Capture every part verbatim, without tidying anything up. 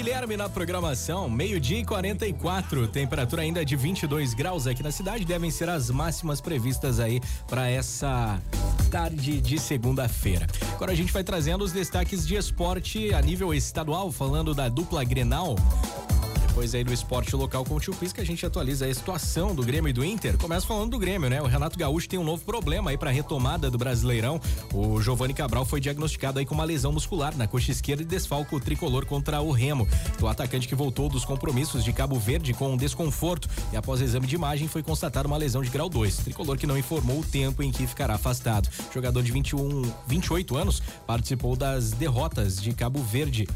Guilherme na programação, meio-dia e quarenta e quatro, temperatura ainda de vinte e dois graus aqui na cidade, devem ser as máximas previstas aí para essa tarde de segunda-feira. Agora a gente vai trazendo os destaques de esporte a nível estadual, falando da dupla Grenal. Depois aí do esporte local com o Tio Quiz, que a gente atualiza a situação do Grêmio e do Inter. Começa falando do Grêmio, né? O Renato Gaúcho tem um novo problema aí pra retomada do Brasileirão. O Giovani Cabral foi diagnosticado aí com uma lesão muscular na coxa esquerda e desfalca o tricolor contra o Remo. O atacante que voltou dos compromissos de Cabo Verde com um desconforto e após exame de imagem foi constatada uma lesão de grau dois. Tricolor que não informou o tempo em que ficará afastado. O jogador de vinte e um, vinte e oito anos participou das derrotas de Cabo Verde.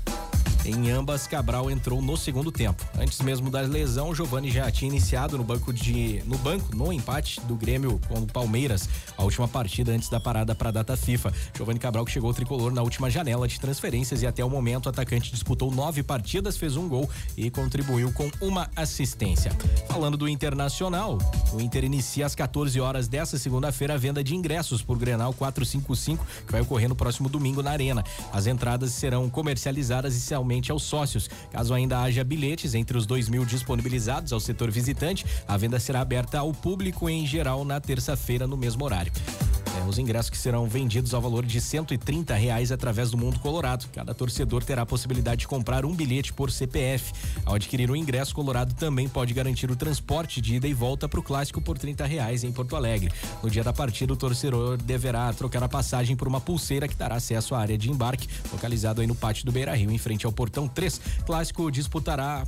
Em ambas, Cabral entrou no segundo tempo. Antes mesmo da lesão, Giovani já tinha iniciado no banco de no banco no empate do Grêmio com o Palmeiras, a última partida antes da parada para a data FIFA. Giovani Cabral, que chegou ao tricolor na última janela de transferências e até o momento o atacante disputou nove partidas, fez um gol e contribuiu com uma assistência. Falando do Internacional, o Inter inicia às quatorze horas dessa segunda-feira a venda de ingressos por Grenal quatrocentos e cinquenta e cinco, que vai ocorrer no próximo domingo na Arena. As entradas serão comercializadas inicialmente aos sócios. Caso ainda haja bilhetes entre os dois mil disponibilizados ao setor visitante, a venda será aberta ao público em geral na terça-feira no mesmo horário. É, os ingressos que serão vendidos ao valor de cento e trinta reais através do Mundo Colorado. Cada torcedor terá a possibilidade de comprar um bilhete por C P F. Ao adquirir o ingresso, Colorado também pode garantir o transporte de ida e volta para o clássico por trinta reais em Porto Alegre. No dia da partida, o torcedor deverá trocar a passagem por uma pulseira que dará acesso à área de embarque, localizado aí no pátio do Beira-Rio, em frente ao Portão três. Clássico disputará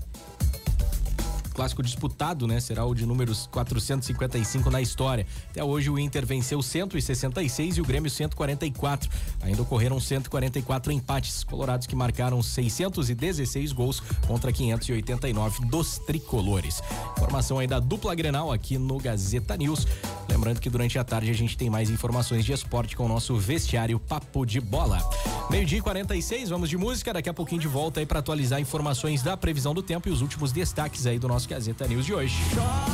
clássico disputado, né? Será o de números quatrocentos e cinquenta e cinco na história. Até hoje o Inter venceu cento e sessenta e seis e o Grêmio cento e quarenta e quatro. Ainda ocorreram cento e quarenta e quatro empates. Colorados que marcaram seiscentos e dezesseis gols contra quinhentos e oitenta e nove dos tricolores. Informação aí da dupla Grenal aqui no Gazeta News. Lembrando que durante a tarde a gente tem mais informações de esporte com o nosso vestiário Papo de Bola. Meio-dia e quarenta e seis, vamos de música, daqui a pouquinho de volta aí para atualizar informações da previsão do tempo e os últimos destaques aí do nosso Gazeta News de hoje.